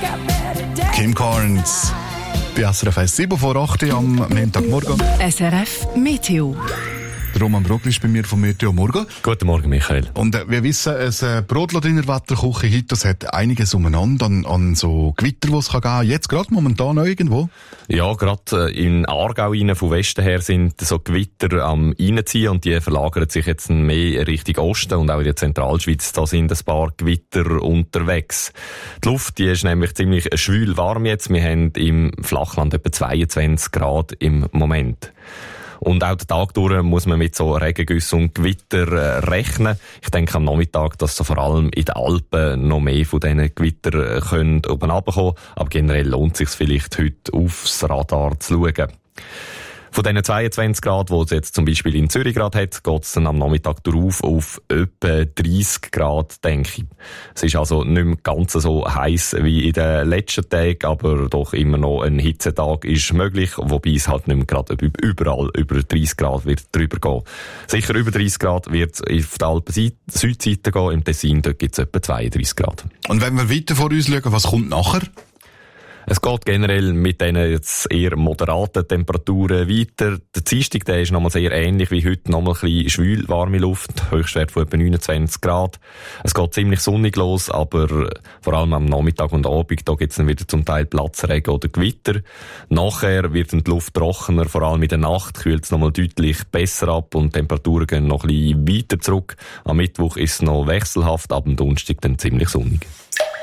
Kim Carnes. Bei SRF 1, 7 vor 8 Uhr am Montagmorgen. SRF Meteo. Roman Brogli ist bei mir vom Meteo Morgen. Guten Morgen, Michael. Und wir wissen, ein Brotladen in der Wetterküche heute, das hat einiges umeinander an so Gewitter, die es geben kann. Jetzt gerade momentan noch irgendwo? Ja, gerade in Aargau rein, von Westen her sind so Gewitter am reinziehen und die verlagern sich jetzt mehr Richtung Osten und auch in der Zentralschweiz, da sind ein paar Gewitter unterwegs. Die Luft, die ist nämlich ziemlich schwül warm jetzt. Wir haben im Flachland etwa 22 Grad im Moment. Und auch den Tag durch muss man mit so Regengüssen und Gewitter rechnen. Ich denke am Nachmittag, dass so vor allem in den Alpen noch mehr von diesen Gewittern oben runterkommen. Aber generell lohnt es sich vielleicht heute aufs Radar zu schauen. Von diesen 22 Grad, die es jetzt zum Beispiel in Zürich gerade hat, geht es dann am Nachmittag drauf auf etwa 30 Grad, denke ich. Es ist also nicht mehr ganz so heiß wie in den letzten Tagen, aber doch immer noch ein Hitzetag ist möglich, wobei es halt nicht mehr gerade überall über 30 Grad wird drüber gehen. Sicher über 30 Grad wird es auf der Alpen-Südseite gehen, im Tessin, dort gibt es etwa 32 Grad. Und wenn wir weiter vor uns schauen, was kommt nachher? Es geht generell mit diesen jetzt eher moderaten Temperaturen weiter. Der Dienstag, der ist nochmal sehr ähnlich wie heute, nochmal ein bisschen schwül, warme Luft, Höchstwert von etwa 29 Grad. Es geht ziemlich sonnig los, aber vor allem am Nachmittag und Abend, da gibt es dann wieder zum Teil Platzregen oder Gewitter. Nachher wird die Luft trockener, vor allem in der Nacht kühlt es nochmal deutlich besser ab und die Temperaturen gehen noch ein bisschen weiter zurück. Am Mittwoch ist es noch wechselhaft, ab dem Donnerstag dann ziemlich sonnig.